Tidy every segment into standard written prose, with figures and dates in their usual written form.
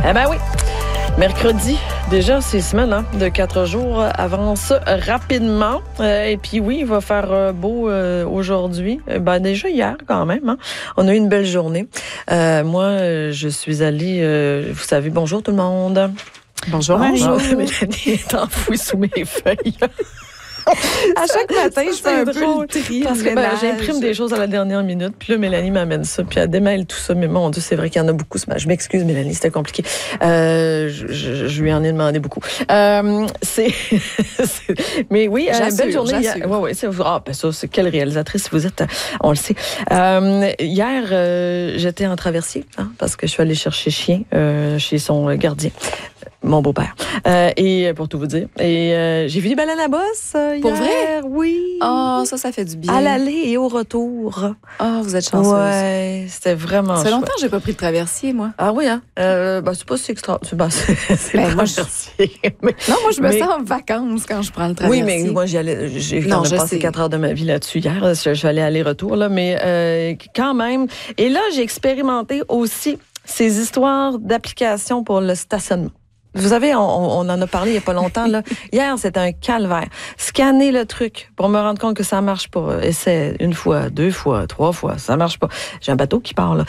Eh ben oui, mercredi, déjà, ces semaines de 4 jours avancent rapidement. Et puis oui, il va faire beau aujourd'hui. Déjà hier quand même. On a eu une belle journée. Moi, je suis allée, vous savez, bonjour tout le monde. Bonjour Marie. Bonjour. Mélanie est enfouie sous mes feuilles. À chaque matin, je fais un peu le tri. Parce que j'imprime des choses à la dernière minute. Puis là, Mélanie m'amène ça. Puis elle démêle tout ça. Mais mon Dieu, c'est vrai qu'il y en a beaucoup. Je m'excuse, Mélanie, c'était compliqué. Je lui en ai demandé beaucoup. Mais oui, belle journée. Oui, ça, c'est quelle réalisatrice vous êtes. On le sait. Hier, j'étais en traversier parce que je suis allée chercher chien chez son gardien. Mon beau-père. Et pour tout vous dire. Et j'ai vu des baleines à bosse hier. Pour vrai? Oui. Oh, ça fait du bien. À l'aller et au retour. Oh, vous êtes chanceuse. Ouais, c'était vraiment Ça fait longtemps chouette. que j'ai pas pris de traversier, moi. Ah oui, hein? C'est pas si extra. C'est le traversier. Non, moi, je me sens en vacances quand je prends le traversier. Oui, mais moi, j'ai quand même passé 4 heures de ma vie là-dessus hier. Je suis allée aller-retour, là, mais quand même. Et là, j'ai expérimenté aussi ces histoires d'applications pour le stationnement. Vous savez, on en a parlé il n'y a pas longtemps. Là. Hier, c'était un calvaire. Scanner le truc pour me rendre compte que ça marche pas. Essaie 1 fois, 2 fois, 3 fois, ça marche pas. J'ai un bateau qui part. Là.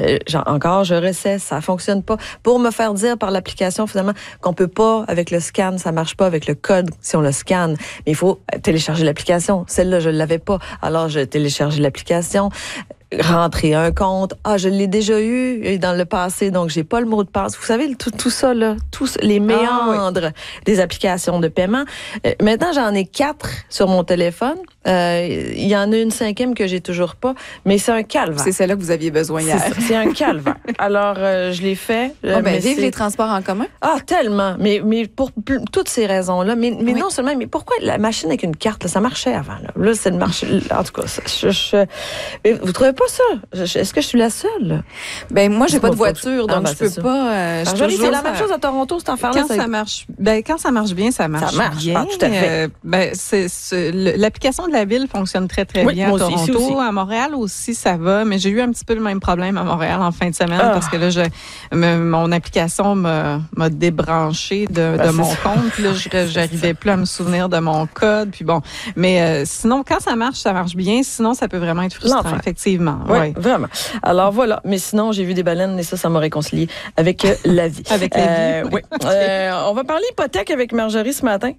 Je réessaie, ça fonctionne pas. Pour me faire dire par l'application, finalement, qu'on peut pas, avec le scan, ça marche pas avec le code si on le scanne. Mais il faut télécharger l'application. Celle-là, je l'avais pas. Alors, j'ai téléchargé l'application. Rentrer un compte. Je l'ai déjà eu dans le passé, donc j'ai pas le mot de passe. Vous savez, tout ça, là, tous les méandres des applications de paiement. Maintenant, j'en ai 4 sur mon téléphone. Il y en a une 5e que j'ai toujours pas, mais c'est un calvaire. C'est celle-là que vous aviez besoin hier. C'est un calvaire. Alors, je l'ai fait. Vive les transports en commun. Tellement. Mais pour toutes ces raisons-là. Mais non seulement, mais pourquoi la machine avec une carte, là, ça marchait avant. Là, c'est le marché. En tout cas, vous trouvez pas ça? Est-ce que je suis la seule? Moi, j'ai pas de voiture, donc je peux pas. C'est la même chose à Toronto, cette affaire-là. Quand ça marche bien, ça marche bien. Tout à fait. L'application de la ville fonctionne très, très bien à Toronto. Aussi. À Montréal aussi, ça va, mais j'ai eu un petit peu le même problème à Montréal en fin de semaine parce que là, mon application m'a débranché de mon compte. Puis là, j'arrivais plus à me souvenir de mon code. Puis bon, mais sinon, quand ça marche bien. Sinon, ça peut vraiment être frustrant, effectivement. Oui, vraiment. Alors voilà. Mais sinon, j'ai vu des baleines et ça m'a réconcilié avec la vie. Avec la vie. Oui. On va parler hypothèque avec Marjorie ce matin.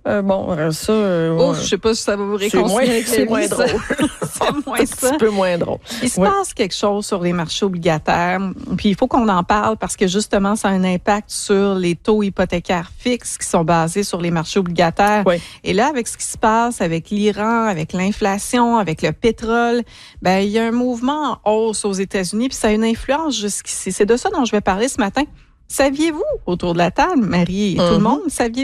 Je sais pas si ça va vous réconcilier. C'est moins drôle. C'est moins ça. Un petit peu moins drôle. Il se passe quelque chose sur les marchés obligataires. Puis il faut qu'on en parle parce que justement, ça a un impact sur les taux hypothécaires fixes qui sont basés sur les marchés obligataires. Oui. Et là, avec ce qui se passe avec l'Iran, avec l'inflation, avec le pétrole, il y a un mouvement en hausse aux États-Unis, puis ça a une influence jusqu'ici. C'est de ça dont je vais parler ce matin. Saviez-vous, autour de la table, Marie et tout le monde, saviez